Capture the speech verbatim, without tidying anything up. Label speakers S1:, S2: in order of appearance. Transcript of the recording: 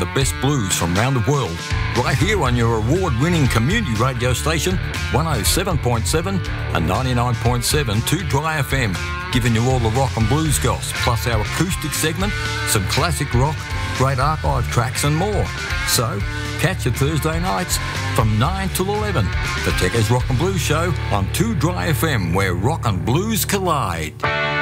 S1: the best blues from around the world, right here on your award-winning community radio station, one oh seven point seven and ninety-nine point seven two Dry F M, giving you all the rock and blues goss, plus our acoustic segment, some classic rock, great archive tracks and more. So, catch it Thursday nights from nine till eleven, the Techers Rock and Blues Show on two Dry F M, where rock and blues collide.